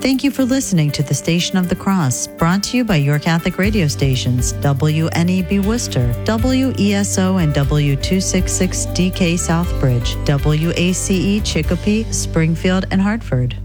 Thank you for listening to the Station of the Cross, brought to you by your Catholic radio stations, WNEB Worcester, WESO and W266DK Southbridge, WACE Chicopee, Springfield, and Hartford.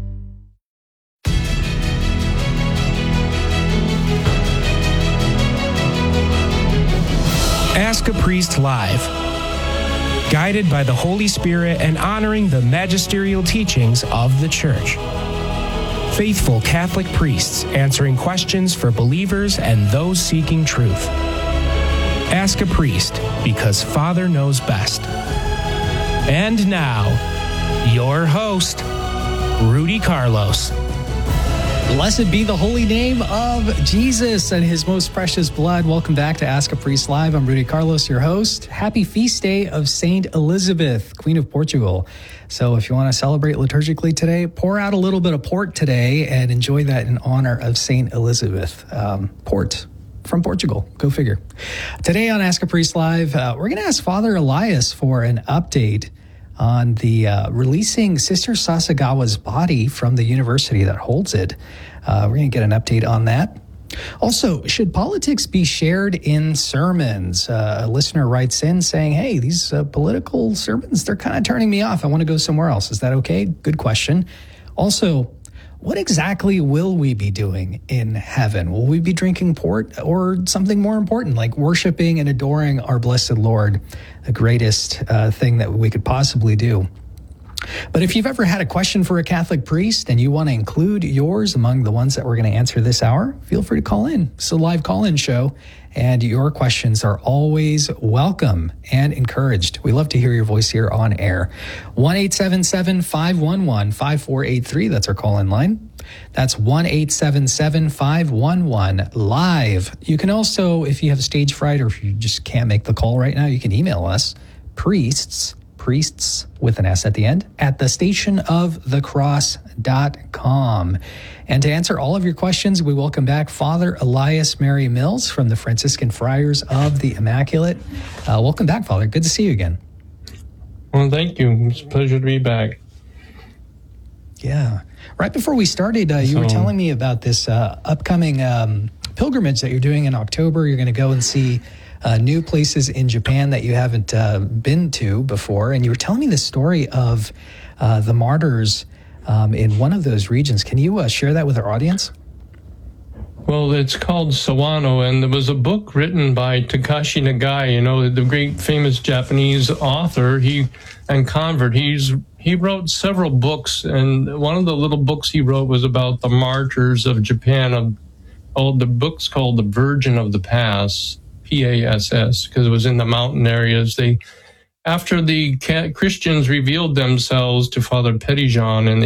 Ask a Priest Live. Guided by the Holy Spirit and honoring the magisterial teachings of the Church. Faithful Catholic priests answering questions for believers and those seeking truth. Ask a Priest, because Father knows best. And now, your host, Rudy Carlos. Blessed be the holy name of Jesus and his most precious blood. Welcome back to Ask a Priest Live. I'm Rudy Carlos, your host. Happy feast day of Saint Elizabeth, Queen of Portugal. So if you want to celebrate liturgically today, pour out a little bit of port today and enjoy that in honor of Saint Elizabeth. Port from Portugal. Go figure. Today on Ask a Priest Live, we're going to ask Father Elias for an update on the releasing Sister Sasagawa's body from the university that holds it. We're going to get an update on that. Also, should politics be shared in sermons? A listener writes in saying, hey, these political sermons, they're kind of turning me off. I want to go somewhere else. Is that okay? Good question. Also, what exactly will we be doing in heaven? Will we be drinking port or something more important, like worshiping and adoring our blessed Lord, the greatest thing that we could possibly do? But if you've ever had a question for a Catholic priest and you want to include yours among the ones that we're going to answer this hour, feel free to call in. It's a live call-in show, and your questions are always welcome and encouraged. We love to hear your voice here on air. 1-877-511-5483. That's our call-in line. That's 1-877-511-LIVE. You can also, if you have stage fright or if you just can't make the call right now, you can email us, priests with an S at the end, at thestationofthecross.com. And to answer all of your questions, we welcome back Father Elias Mary Mills from the Franciscan Friars of the Immaculate. Welcome back, Father. Good to see you again. Well, thank you. It's a pleasure to be back. Yeah. Right before we started, you were telling me about this upcoming pilgrimage that you're doing in October. You're going to go and see new places in Japan that you haven't been to before. And you were telling me the story of the martyrs in one of those regions. Can you share that with our audience? Well, it's called Sawano, and there was a book written by Takashi Nagai, the great famous Japanese author and convert. He wrote several books, and one of the little books he wrote was about the martyrs of Japan. The book's called The Virgin of the Pass. PASS, because it was in the mountain areas. After the Christians revealed themselves to Father Petitjean in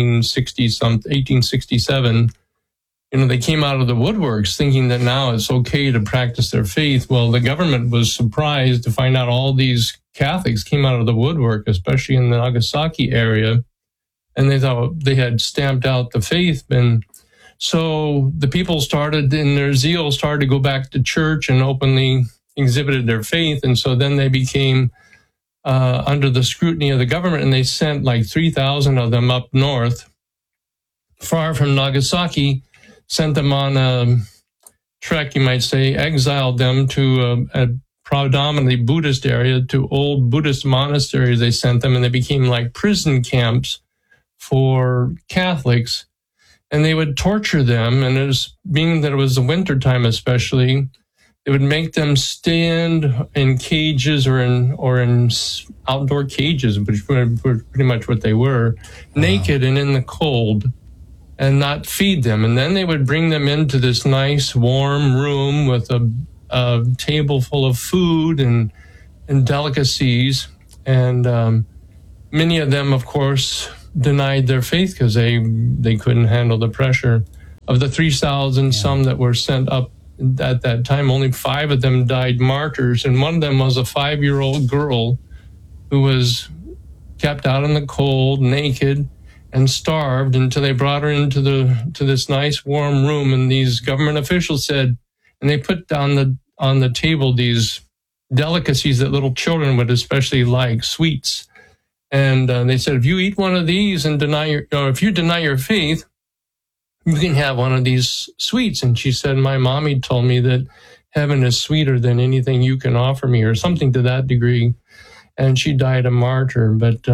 1867, they came out of the woodworks thinking that now it's okay to practice their faith. Well, the government was surprised to find out all these Catholics came out of the woodwork, especially in the Nagasaki area, and they thought they had stamped out the faith. And so the people started, in their zeal, started to go back to church and openly exhibited their faith. And so then they became under the scrutiny of the government, and they sent like 3,000 of them up north, far from Nagasaki, sent them on a trek, you might say, exiled them to a predominantly Buddhist area, to old Buddhist monasteries they sent them, and they became like prison camps for Catholics. And they would torture them, and being that it was the winter time especially, they would make them stand in cages or in outdoor cages, which were pretty much what they were, naked and in the cold, and not feed them. And then they would bring them into this nice warm room with a table full of food and delicacies. And many of them, of course, denied their faith because they couldn't handle the pressure. Of the 3,000, some that were sent up at that time, only 5 of them died martyrs, and one of them was a 5-year-old girl who was kept out in the cold, naked, and starved until they brought her into this nice warm room. And these government officials said, and they put down on the table these delicacies that little children would especially like, sweets. And they said, if you eat one of these and if you deny your faith, you can have one of these sweets. And she said, my mommy told me that heaven is sweeter than anything you can offer me, or something to that degree. And she died a martyr. But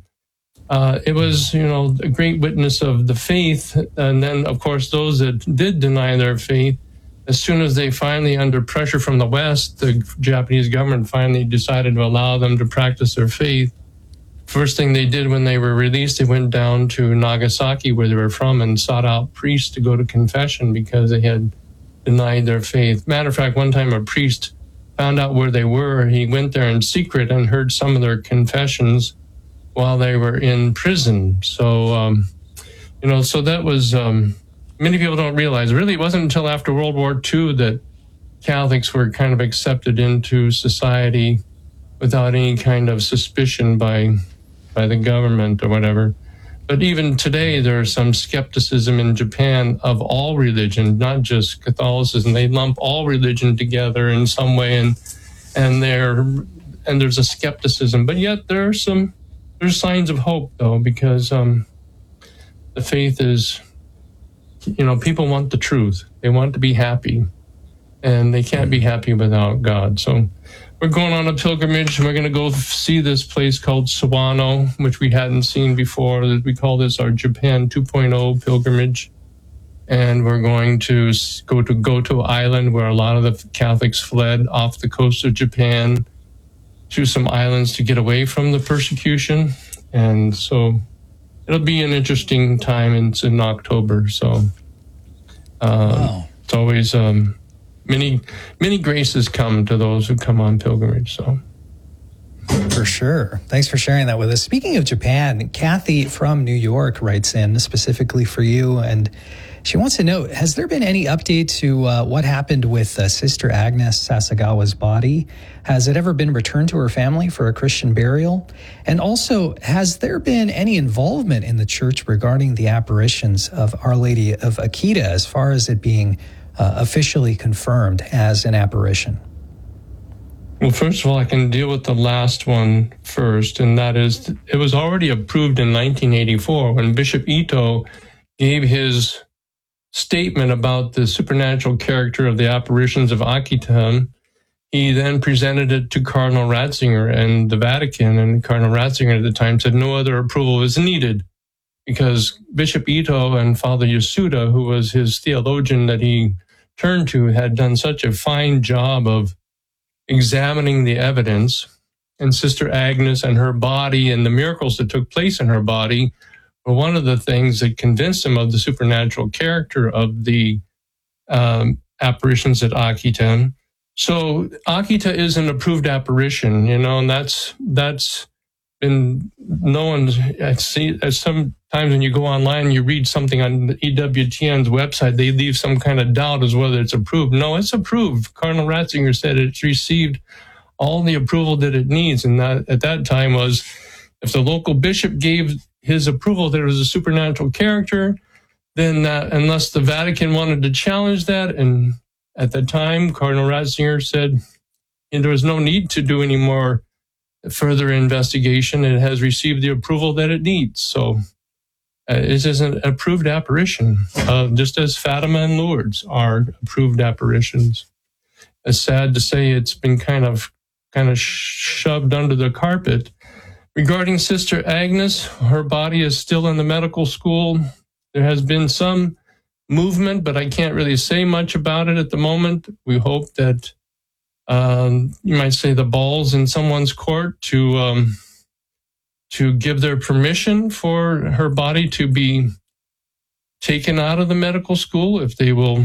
it was, a great witness of the faith. And then, of course, those that did deny their faith, as soon as they finally, under pressure from the West, the Japanese government finally decided to allow them to practice their faith. First thing they did when they were released, they went down to Nagasaki, where they were from, and sought out priests to go to confession because they had denied their faith. Matter of fact, one time a priest found out where they were. He went there in secret and heard some of their confessions while they were in prison. So, so that was, many people don't realize, really it wasn't until after World War II that Catholics were kind of accepted into society without any kind of suspicion by the government or whatever. But even today, there's some skepticism in Japan of all religion, not just Catholicism. They lump all religion together in some way, and there's a skepticism. But yet there's signs of hope, though, because the faith is, people want the truth. They want to be happy, and they can't be happy without God. So we're going on a pilgrimage, and we're going to go see this place called Sawano, which we hadn't seen before. We call this our Japan 2.0 pilgrimage. And we're going to go to Goto Island, where a lot of the Catholics fled off the coast of Japan to some islands to get away from the persecution. And so it'll be an interesting time. It's in October. So Wow. It's always... Many graces come to those who come on pilgrimage. So, For sure. Thanks for sharing that with us. Speaking of Japan, Kathy from New York writes in specifically for you, and she wants to know, has there been any update to what happened with Sister Agnes Sasagawa's body? Has it ever been returned to her family for a Christian burial? And also, has there been any involvement in the church regarding the apparitions of Our Lady of Akita as far as it being officially confirmed as an apparition? Well, first of all, I can deal with the last one first, and that is, it was already approved in 1984 when Bishop Ito gave his statement about the supernatural character of the apparitions of Akita. He then presented it to Cardinal Ratzinger and the Vatican, and Cardinal Ratzinger at the time said no other approval is needed, because Bishop Ito and Father Yasuda, who was his theologian that he turned to, had done such a fine job of examining the evidence, and Sister Agnes and her body and the miracles that took place in her body were one of the things that convinced him of the supernatural character of the apparitions at Akita. So Akita is an approved apparition, and that's been known. I see sometimes when you go online and you read something on the EWTN's website, they leave some kind of doubt as whether it's approved. No, it's approved. Cardinal Ratzinger said it's received all the approval that it needs. And that at that time was, if the local bishop gave his approval that it was a supernatural character, then unless the Vatican wanted to challenge that, and at the time, Cardinal Ratzinger said there was no need to do any more further investigation. It has received the approval that it needs. So it is an approved apparition, just as Fatima and Lourdes are approved apparitions. It's sad to say it's been kind of shoved under the carpet. Regarding Sister Agnes, her body is still in the medical school. There has been some movement, but I can't really say much about it at the moment. We hope that you might say the ball's in someone's court to give their permission for her body to be taken out of the medical school, if they will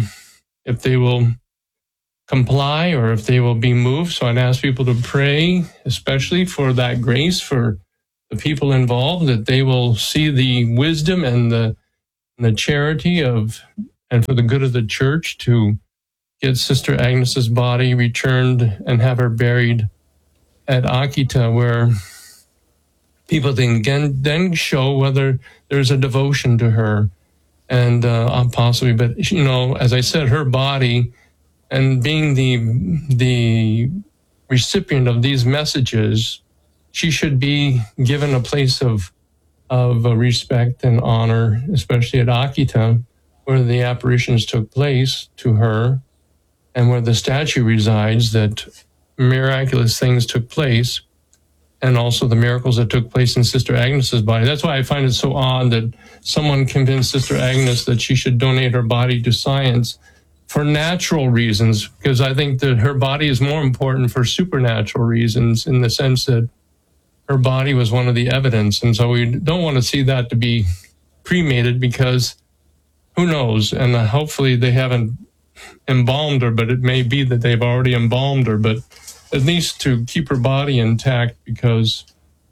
comply, or if they will be moved. So I'd ask people to pray, especially for that grace for the people involved, that they will see the wisdom and the charity and for the good of the church to get Sister Agnes's body returned and have her buried at Akita, where people then show whether there's a devotion to her, and possibly. But as I said, her body, and being the recipient of these messages, she should be given a place of respect and honor, especially at Akita, where the apparitions took place to her and where the statue resides, that miraculous things took place, and also the miracles that took place in Sister Agnes's body. That's why I find it so odd that someone convinced Sister Agnes that she should donate her body to science for natural reasons, because I think that her body is more important for supernatural reasons, in the sense that her body was one of the evidence. And so we don't want to see that to be cremated, because who knows? And hopefully they haven't embalmed her, but it may be that they've already embalmed her, but at least to keep her body intact, because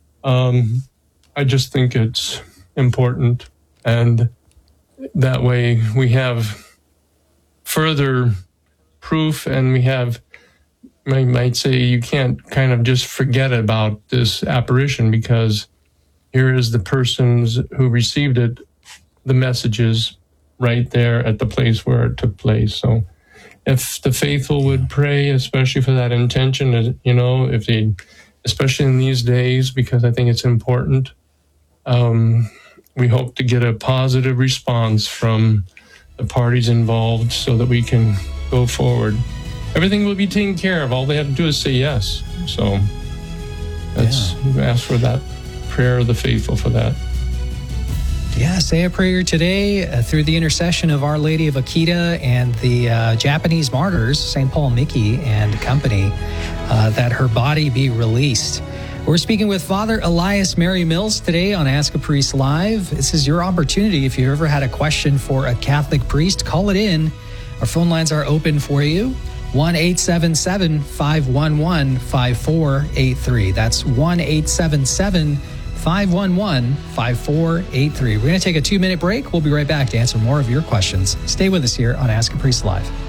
I just think it's important. And that way we have further proof, and we have, I might say, you can't kind of just forget about this apparition, because here is the persons who received it, the messages right there at the place where it took place. So if the faithful would pray, especially for that intention, you know, if they, especially in these days, because I think it's important, we hope to get a positive response from the parties involved so that we can go forward. Everything will be taken care of. All they have to do is say yes. So let's ask for that prayer of the faithful for that. Yeah, say a prayer today through the intercession of Our Lady of Akita and the Japanese martyrs, St. Paul Miki and company, that her body be released. We're speaking with Father Elias Mary Mills today on Ask a Priest Live. This is your opportunity. If you've ever had a question for a Catholic priest, call it in. Our phone lines are open for you. 1-877-511-5483. That's 1-877-511-5483. We're going to take a 2-minute break. We'll be right back to answer more of your questions. Stay with us here on Ask a Priest Live.